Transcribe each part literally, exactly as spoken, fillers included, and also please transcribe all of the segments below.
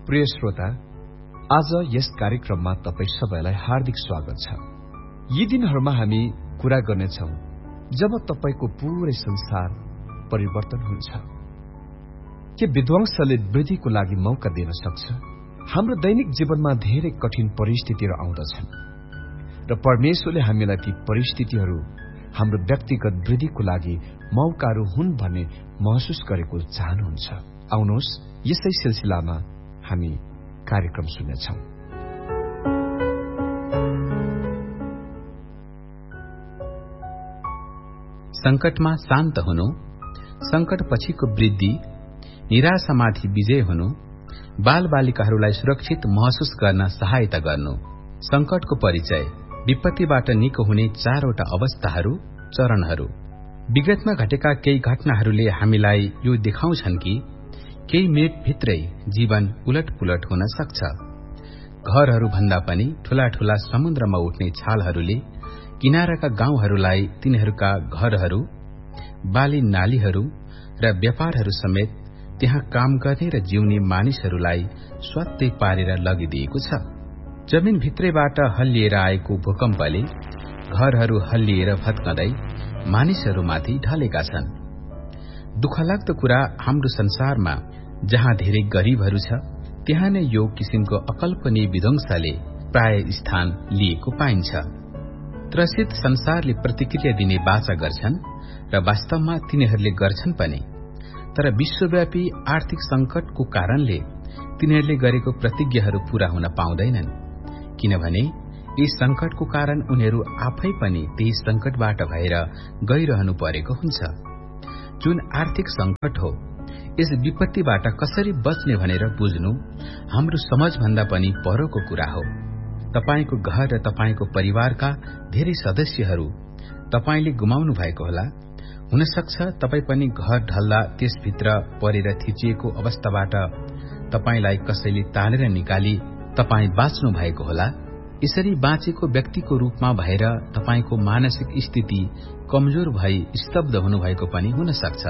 प्रिय श्रोता, आज यस कार्यक्रममा तपाईं सबैलाई हार्दिक स्वागत छ। यी दिनहरूमा हामी कुरा गर्नेछौं जब तपाईको पूरै संसार परिवर्तन हुन्छ। के विध्वंसले वृद्धिको लागि मौका दिन सक्छ? हाम्रो दैनिक जीवनमा धेरै कठिन परिस्थितिहरू आउँदछन् र परमेश्वरले हामीलाई ती परिस्थितिहरू हाम्रो व्यक्तिगत वृद्धिको लागि मौकाहरू हुन् भन्ने महसुस गरेको चाहनुहुन्छ। आउनुहोस् यसै सिलसिलामा हामी कार्यक्रम सुन्नेछौं। संकटमा शान्त हुनु, संकट पछिको वृद्धि, निराशामाथि विजय हुनु, बाल बालिकाहरूलाई सुरक्षित महसुस गर्न सहायता गर्नु। संकटको परिचय, विपत्तिबाट निको हुने चारवटा अवस्थाहरू, चरणहरू। विगतमा घटेका केही घटनाहरूले हामीलाई यो देखाउँछन् कि केही मिनट भित्रै जीवन उलट पुलट हुन सक्छ। घरहरू भन्दा पनि ठूला ठूला समुद्रमा उठ्ने छालहरूले किनाराका गाउँहरूलाई तिनीहरूका घरहरू, बाली नालीहरू र व्यापारहरू समेत त्यहाँ काम गर्ने र जिउने मानिसहरूलाई स्वात्तै पारेर लगिदिएको छ। जमिन भित्रैबाट हल्लिएर आएको भूकम्पले घरहरू हल्लिएर भत्कँदै मानिसहरूमाथि ढलेका छन्। दुःखलाग्दो कुरा, हाम्रो संसारमा जहाँ धेरै गरीबहरू छ त्यहाँ नै यो किसिमको अकल्पनीय विध्वंसले प्राय स्थान लिएको पाइन्छ। त्रसित संसारले प्रतिक्रिया दिने बाचा गर्छन् र वास्तवमा तिनीहरूले गर्छन् पनि, तर विश्वव्यापी आर्थिक संकटको कारणले तिनीहरूले गरेको प्रतिज्ञाहरू पूरा हुन पाउँदैनन्, किनभने यस संकटको कारण उनीहरू आफै पनि त्यही संकटबाट भएर गइरहनु परेको हुन्छ। जुन आर्थिक संकट हो, यस विपत्तिबाट कसरी बच्ने भनेर बुझ्नु हाम्रो समझभन्दा पनि परको कुरा हो। तपाईको घर र तपाईको परिवारका धेरै सदस्यहरू तपाईले गुमाउनु भएको होला। हुन सक्छ तपाई पनि घर ढल्दा त्यसभित्र परेर थिचिएको अवस्थाबाट तपाईलाई कसैले तानेर निकाली तपाई बाँच्नु भएको होला। यसरी बाँचेको व्यक्तिको रूपमा भएर तपाईको मानसिक स्थिति कमजोर भई स्तब्ध हुनुभएको पनि हुन सक्छ।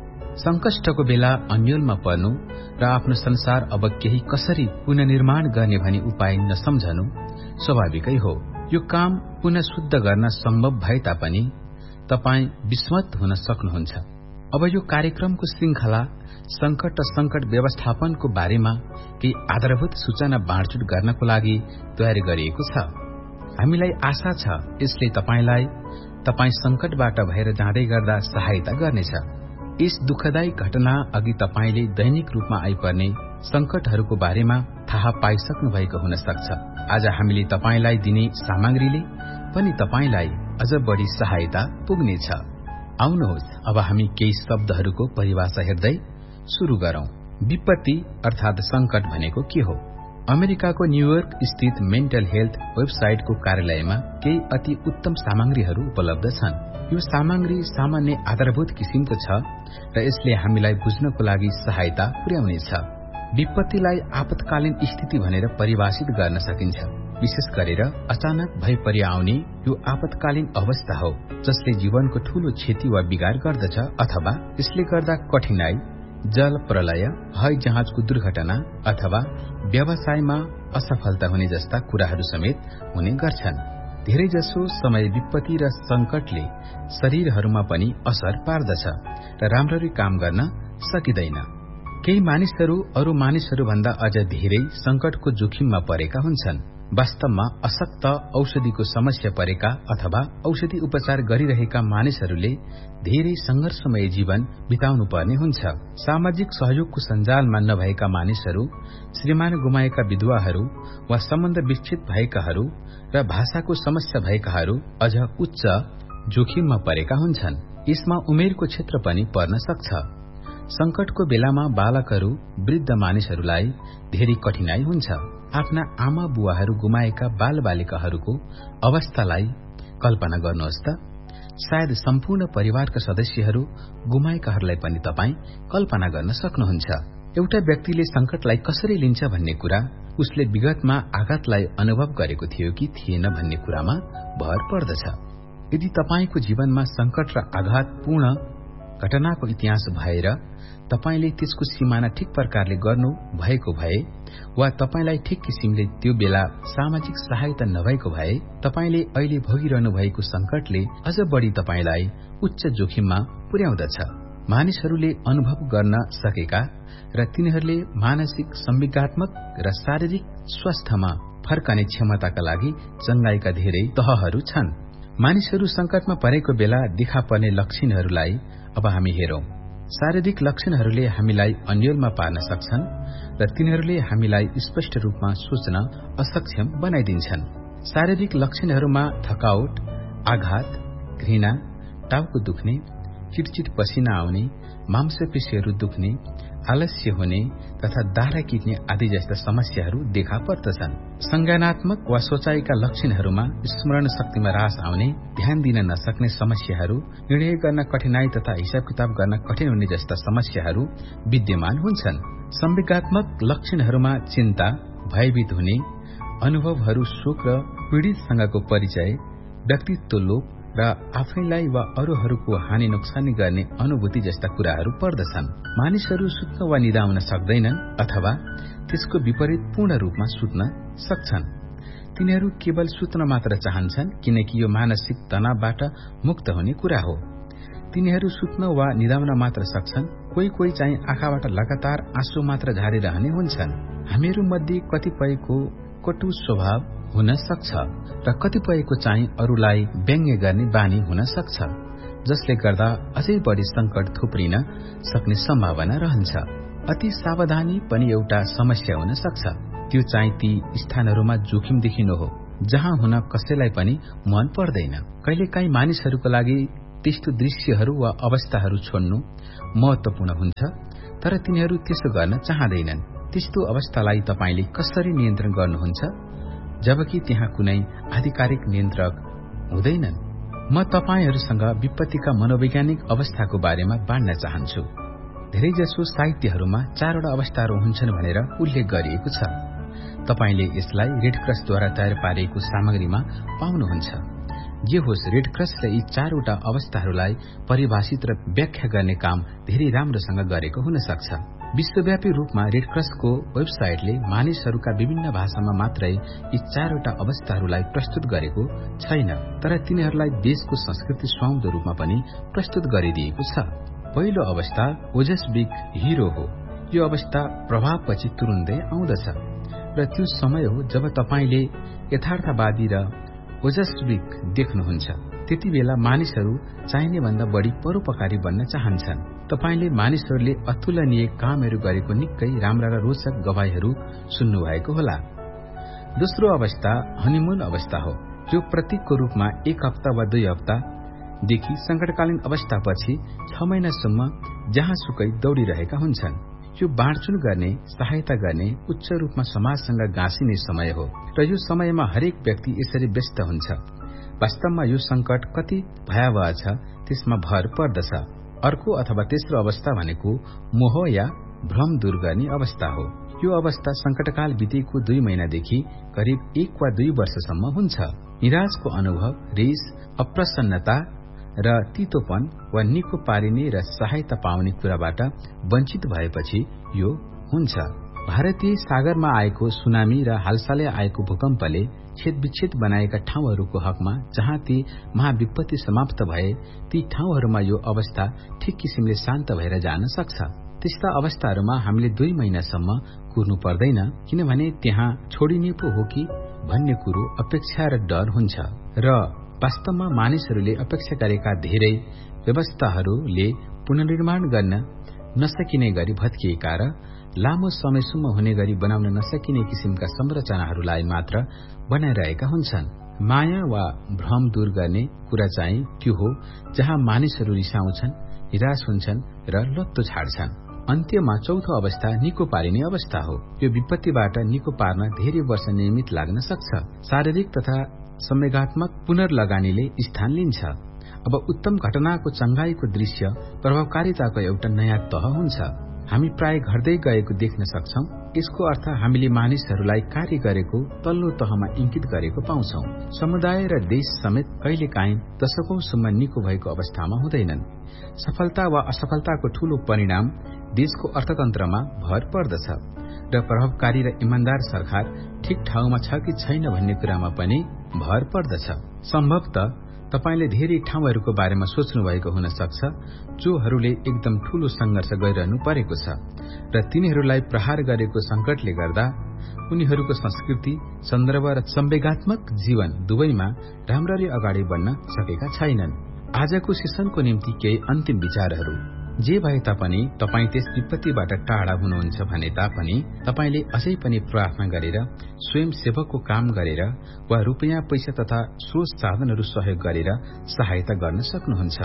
संकष्टको बेला अन्यलमा पर्नु र आफ्नो संसार अब केही कसरी पुनर्निर्माण गर्ने भनी उपाय नसम्झनु स्वाभाविकै हो। यो काम पुनः शुद्ध गर्न सम्भव भए तापनि तपाई विस्मत हुन सक्नुहुन्छ। अब यो कार्यक्रमको श्रृंखला संकट र संकट व्यवस्थापनको बारेमा केही आधारभूत सूचना बाँडचुट गर्नको लागि तयार गरिएको छ। हामीलाई आशा छ यसले तपाईलाई तपाई संकटबाट भएर जाँदै गर्दा सहायता गर्नेछ। यस दुःखदायी घटना अघि तपाईले दैनिक रूपमा आइपर्ने संकटहरूको बारेमा थाहा पाइसक्नु भएको हुन सक्छ। आज हामीले तपाईलाई दिने सामग्रीले पनि तपाईलाई अझ बढी सहायता पुग्नेछ। आउनुहोस् अब हामी केही शब्दहरूको परिभाषा हेर्दै शुरू गरौं। विपत्ति अर्थात संकट भनेको के हो? अमेरिकाको न्यूयोर्क स्थित मेन्टल हेल्थ वेबसाइटको कार्यालयमा केही अति उत्तम सामग्रीहरू उपलब्ध छन्। यो सामग्री सामान्य आधारभूत किसिमको छ र यसले हामीलाई बुझ्नको लागि सहायता पुर्याउनेछ। विपत्तिलाई आपतकालीन स्थिति भनेर परिभाषित गर्न सकिन्छ। विशेष गरेर अचानक भइपरि आउने यो आपतकालीन अवस्था हो जसले जीवनको ठूलो क्षति वा बिगार गर्दछ अथवा यसले गर्दा कठिनाई, जल प्रलय, हवाई जहाजको दुर्घटना अथवा व्यवसायमा असफलता हुने जस्ता कुराहरू समेत हुने गर्छन्। धेरैजसो समय विपत्ति र संकटले शरीरहरूमा पनि असर पार्दछ र राम्ररी काम गर्न सकिँदैन। केही मानिसहरू अरू मानिसहरू भन्दा अझ धेरै संकटको जोखिममा परेका हुन्छन्। वास्तवमा अशक्त औषधिको समस्या परेका अथवा औषधि उपचार गरिरहेका मानिसहरूले धेरै संघर्षमय जीवन बिताउनु पर्ने हुन्छ। सामाजिक सहयोगको सञ्जालमा नभएका मानिसहरू, श्रीमान गुमाएका विधवाहरू वा सम्बन्ध विच्छेद भएकाहरू र भाषाको समस्या भएकाहरू अझ उच्च जोखिममा परेका हुन्छन्। यसमा उमेरको क्षेत्र पनि पर्न सक्छ। संकटको बेलामा बालकहरू, वृद्ध मानिसहरूलाई धेरै कठिनाई हुन्छ। आफ्ना आमा बुवाहरू गुमाएका बाल बालिकाहरूको अवस्थालाई कल्पना गर्नुहोस् त। सायद सम्पूर्ण परिवारका सदस्यहरू गुमाएकाहरूलाई पनि तपाई कल्पना गर्न सक्नुहुन्छ। एउटा व्यक्तिले संकटलाई कसरी लिन्छ भन्ने कुरा उसले विगतमा आघातलाई अनुभव गरेको थियो कि थिएन भन्ने कुरामा भर पर्दछ। यदि तपाईको जीवनमा संकट र आघातपूर्ण घटनाको इतिहास भएर तपाईले त्यसको सिमाना ठिक प्रकारले गर्नु भएको भए वा तपाईलाई ठिक किसिमले त्यो बेला सामाजिक सहायता नभएको भए तपाईले अहिले भोगिरहनु भएको संकटले अझ बढी तपाईलाई उच्च जोखिममा पुर्याउँदछ। मानिसहरूले अनुभव गर्न सकेका र तिनीहरूले मानसिक, संवेगात्मक र शारीरिक स्वास्थ्यमा फर्कने क्षमताका लागि चंगाईका धेरै तहहरू छन्। मानिसहरू संकटमा परेको बेला देखा पर्ने लक्षणहरूलाई अब हामी हेरौं। शारीरिक लक्षणहरूले हामीलाई अन्योलमा पार्न सक्छन् र तिनीहरूले हामीलाई स्पष्ट रूपमा सोच्न असक्षम बनाइदिन्छन्। शारीरिक लक्षणहरूमा थकावट, आघात, घृणा, टाउको दुख्ने, चिटचिट पसिना आउने, मांसपेशीहरू दुख्ने, आलस्य हुने तथा दाह्रा किट्ने आदि जस्ता समस्याहरू देखा पर्दछन्। संज्ञानात्मक वा सोचाइका लक्षणहरूमा स्मरण शक्तिमा ह्रास आउने, ध्यान दिन नसक्ने समस्याहरू, निर्णय गर्न कठिनाई तथा हिसाब किताब गर्न कठिन हुने जस्ता समस्याहरू विद्यमान हुन्छन्। संवेगात्मक लक्षणहरूमा चिन्ता, भयभीत हुने अनुभवहरू, शोक र पीड़ितसँगको परिचय, व्यक्तित्व लोप र आफैलाई वा अरूहरूको हानि नोक्सानी गर्ने अनुभूति जस्ता कुराहरू पर्दछन्। मानिसहरू सुत्न वा निदाउन सक्दैनन् अथवा त्यसको विपरीत पूर्ण रूपमा सुत्न सक्छन्। तिनीहरू केवल सुत्न मात्र चाहन्छन् किनकि यो मानसिक तनावबाट मुक्त हुने कुरा हो। तिनीहरू सुत्न वा निदाउन मात्र सक्छन्। कोही कोही चाहिँ आँखाबाट लगातार आँसु मात्र झारिरहने हुन्छन्। हामीहरू मध्ये कतिपयको कटु स्वभाव हुन सक्छ र कतिपयको चाहिँ अरूलाई व्यङ्ग्य गर्ने बानी हुन सक्छ, जसले गर्दा अझै बढी संकट थुप्रिन सक्ने सम्भावना रहन्छ। अति सावधानी पनि एउटा समस्या हुन सक्छ। त्यो चाहिँ ती स्थानहरूमा जोखिम देखिनु हो जहाँ हुन कसैलाई पनि मन पर्दैन। कहिलेकाहीँ मानिसहरूको लागि त्यस्तो दृश्यहरू वा अवस्थाहरू छोड्नु महत्वपूर्ण हुन्छ, तर तिनीहरू त्यसो गर्न चाहँदैनन्। त्यस्तो अवस्थालाई तपाईले कसरी नियन्त्रण गर्नुहुन्छ जबकि त्यहाँ कुनै आधिकारिक नियन्त्रक हुँदैनन्? म तपाईहरूसँग विपत्तिका मनोवैज्ञानिक अवस्थाको बारेमा बाँड्न चाहन्छु। धेरैजसो साहित्यहरूमा चारवटा अवस्थाहरू हुन्छन् भनेर उल्लेख गरिएको छ। तपाईले यसलाई रेडक्रसद्वारा तयार पारिएको सामग्रीमा पाउनुहुन्छ। जे होस्, रेडक्रसले यी चारवटा अवस्थाहरूलाई परिभाषित र व्याख्या गर्ने काम धेरै राम्रोसँग गरेको हुन सक्छ। विश्वव्यापी रूपमा रेडक्रसको वेबसाइटले मानिसहरूका विभिन्न भाषामा मात्रै यी चारवटा अवस्थाहरूलाई प्रस्तुत गरेको छैन, तर तिनीहरूलाई देशको संस्कृति सुहाउँदो रूपमा पनि प्रस्तुत गरिदिएको छ। पहिलो अवस्था ओजस्विक हिरो हो। यो अवस्था प्रभावपछि तुरुन्तै आउँदछ र त्यो समय हो जब तपाईले यथार्थवादी र ओजस्विक देख्नुहुन्छ। त्यति बेला मानिसहरू चाहिने भन्दा बढी परोपकारी बन्न चाहन्छन्। तपाईले मानिसहरूले अतुलनीय कामहरू गरेको निकै राम्रा र रोचक गवाईहरू सुन्नुभएको होला। दोस्रो अवस्था हनीमुन अवस्था हो। यो प्रतीकको रूपमा एक हप्ता वा दुई हप्तादेखि संकटकालीन अवस्थापछि छ महिनासम्म जहाँसुकै दौडिरहेका हुन्छन्। यो बाँडचुँड गर्ने, सहायता गर्ने, उच्च रूपमा समाजसँग गाँसिने समय हो र यो समयमा हरेक व्यक्ति यसरी व्यस्त हुन्छ। वास्तवमा यो संकट कति भयावह छ त्यसमा भर पर्दछ। अर्को अथवा तेस्रो अवस्था भनेको मोह या भ्रम दूर गर्ने अवस्था हो। यो अवस्था संकटकाल बितेको दुई महिनादेखि करिब एक वा दुई वर्षसम्म हुन्छ। निराशको अनुभव, रिस, अप्रसन्नता र तीतोपन वा निको पारिने र सहायता पाउने कुराबाट वञ्चित भएपछि यो हुन्छ। भारतीय सागरमा आएको सुनामी र हालसालै आएको भूकम्पले छेदविच्छेद बनाएका ठाउँहरूको हकमा जहाँ ती महाविपत्ति समाप्त भए ती ठाउँहरूमा यो अवस्था ठिक किसिमले शान्त भएर जान सक्छ। त्यस्ता अवस्थाहरूमा हामीले दुई महिनासम्म कुर्नु पर्दैन, किनभने त्यहाँ छोडिने पो हो कि भन्ने कुरो अपेक्षा र डर हुन्छ र वास्तवमा मानिसहरूले अपेक्षा गरेका धेरै व्यवस्थाहरूले पुनर्निर्माण गर्न नसकिने गरी भत्किएका र लामो समयसम्म हुने गरी बनाउन नसकिने किसिमका संरचनाहरूलाई मात्र बनाइरहेका हुन्छन्। माया वा भ्रम दूर गर्ने कुरा चाहिँ त्यो हो जहाँ मानिसहरू रिसाउँछन्, निराश हुन्छन् र लत्तो छाड्छन्। अन्त्यमा चौथो अवस्था निको पारिने अवस्था हो। यो विपत्तिबाट निको पार्न धेरै वर्ष नियमित लाग्न सक्छ। शारीरिक तथा संवेगात्मक पुनर्लगानीले स्थान लिन्छ। अब उत्तम घटनाको चंगाईको दृश्य प्रभावकारिताको एउटा नयाँ तह हुन्छ। हामी प्राय घट्दै गएको देख्न सक्छौं। यसको अर्थ हामीले मानिसहरूलाई कार्य गरेको तल्लो तहमा इंकित गरेको पाउँछौं। समुदाय र देश समेत कहिलेकाहीँ दशकौंसम्म निको भएको अवस्थामा हुँदैनन्। सफलता वा असफलताको ठूलो परिणाम देशको अर्थतन्त्रमा भर पर्दछ र प्रभावकारी र इमान्दार सरकार ठिक ठाउँमा छ कि छैन भन्ने कुरामा पनि भर पर्दछ। सम्भवतः तपाईले धेरै ठाउँहरूको बारेमा सोच्नु भएको हुन सक्छ जोहरूले एकदम ठूलो संघर्ष गरिरहनु परेको छ र तिनीहरूलाई प्रहार गरेको संकटले गर्दा उनीहरूको संस्कृति, सन्दर्भ र संवेगात्मक जीवन दुवैमा राम्ररी अगाडि बढ्न सकेका छैनन्। आजको सेसनको निम्ति केही अन्तिम विचारहरू। जे भए तापनि तपाई त्यस विपत्तिबाट टाढा हुनुहुन्छ भने तापनि तपाईले अझै पनि प्रार्थना गरेर, स्वयं सेवकको काम गरेर वा रुपैयाँ पैसा तथा स्रोत साधनहरू सहयोग गरेर सहायता गर्न सक्नुहुन्छ।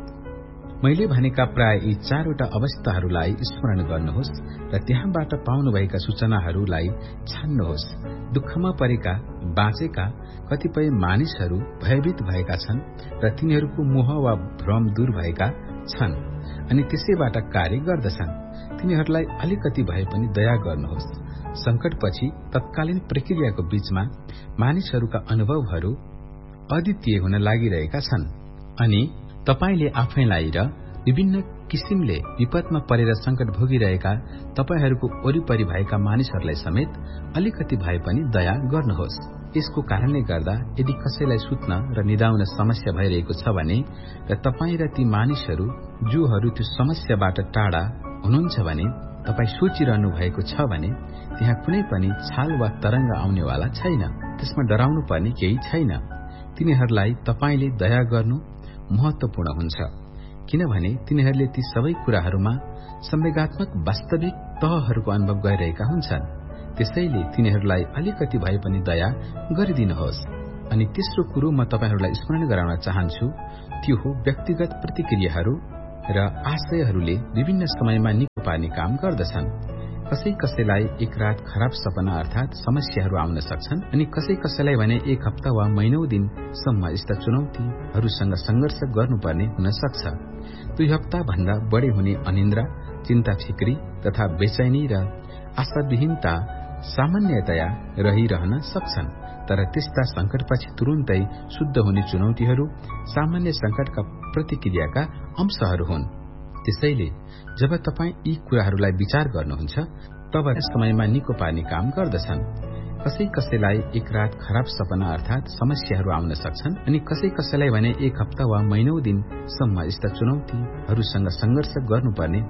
मैले भनेका प्राय यी चारवटा अवस्थाहरूलाई स्मरण गर्नुहोस् र त्यहाँबाट पाउनुभएका सूचनाहरूलाई छान्नुहोस्। दुःखमा परेका, बाँचेका कतिपय मानिसहरू भयभीत भएका छन् र तिनीहरूको मोह वा भ्रम दूर भएका छन् अनि त्यसैबाट कार्य गर्दछन्। तिनीहरूलाई अलिकति भए पनि दया गर्नुहोस्। संकटपछि तत्कालीन प्रक्रियाको बीचमा मानिसहरूका अनुभवहरू अद्वितीय हुन लागिरहेका छन् अनि तपाईले आफैलाई र विभिन्न किसिमले विपदमा परेर संकट भोगिरहेका तपाईहरूको वरिपरि भएका मानिसहरूलाई समेत अलिकति भए पनि दया गर्नुहोस्। यसको कारणले गर्दा यदि कसैलाई सुत्न र निदाउन समस्या भइरहेको छ भने र तपाईँ र ती मानिसहरू जोहरू त्यो समस्याबाट टाढा हुनुहुन्छ भने तपाईँ सोचिरहनु भएको छ भने त्यहाँ कुनै पनि छाल वा तरंग आउनेवाला छैन। त्यसमा डराउनु पर्ने केही छैन। तिनीहरूलाई तपाईले दया गर्नु महत्वपूर्ण हुन्छ किनभने तिनीहरूले ती सबै कुराहरूमा संवेगात्मक वास्तविक तहहरूको अनुभव गरिरहेका हुन्छन्। त्यसैले तिनीहरूलाई अलिकति भए पनि दया गरिदिनुहोस्। अनि तेस्रो कुरो म तपाईहरूलाई स्मरण गराउन चाहन्छु त्यो हो व्यक्तिगत प्रतिक्रियाहरू र आशयहरूले विभिन्न समयमा निको पार्ने काम गर्दछन्। कसै कसैलाई एक रात खराब सपना अर्थात समस्याहरू आउन सक्छन् अनि कसै कसैलाई भने एक हप्ता वा महिनौ दिनसम्म यस्ता चुनौतीहरूसँग संघर्ष गर्नुपर्ने हुन सक्छ। दुई हप्ता भन्दा बढी हुने अनिन्द्रा, चिन्ता फिक्री तथा बेचैनी र आशाविहीनता सामान्यतया रहिरहन सक्छन्। तर त्यस्ता संकटपछि तुरुन्तै शुद्ध हुने चुनौतीहरू सामान्य संकटका प्रतिक्रियाका अंशहरू हुन्। त्यसैले जब तपाईँ यी कुराहरूलाई विचार गर्नुहुन्छ तब समयमा निको पार्ने काम गर्दछन्। कसै कसैलाई एक रात खराब सपना अर्थात समस्याहरू आउन सक्छन् अनि कसै कसैलाई भने एक हप्ता वा महिनौ दिनसम्म यस्ता चुनौतीहरूसँग संघर्ष गर्नुपर्ने